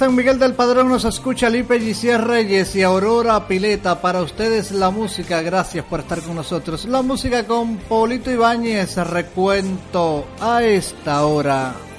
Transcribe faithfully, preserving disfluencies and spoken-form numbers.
San Miguel del Padrón nos escucha Lipe Gisier Reyes y Aurora Pileta. Para ustedes la música, gracias por estar con nosotros. La música con Paulito Ibáñez, recuento a esta hora.